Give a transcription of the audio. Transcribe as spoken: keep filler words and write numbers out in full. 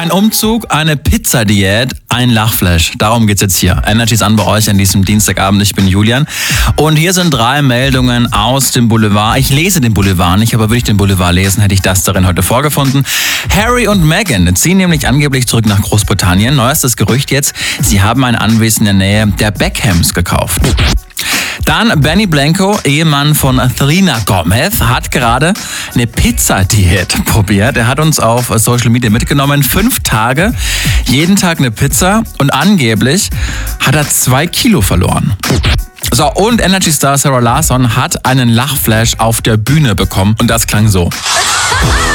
Ein Umzug, eine Pizzadiät, ein Lachflash. Darum geht's jetzt hier. Energy's an bei euch an diesem Dienstagabend. Ich bin Julian. Und hier sind drei Meldungen aus dem Boulevard. Ich lese den Boulevard nicht, aber würde ich den Boulevard lesen, hätte ich das darin heute vorgefunden. Harry und Meghan ziehen nämlich angeblich zurück nach Großbritannien. Neuestes Gerücht jetzt, sie haben ein Anwesen in der Nähe der Beckhams gekauft. Dann Benny Blanco, Ehemann von Selena Gomez, hat gerade eine Pizzadiät probiert. Er hat uns auf Social Media mitgenommen. Fünf Tage, jeden Tag eine Pizza und angeblich hat er zwei Kilo verloren. So, und Energy-Star Sarah Larsson hat einen Lachflash auf der Bühne bekommen und das klang so.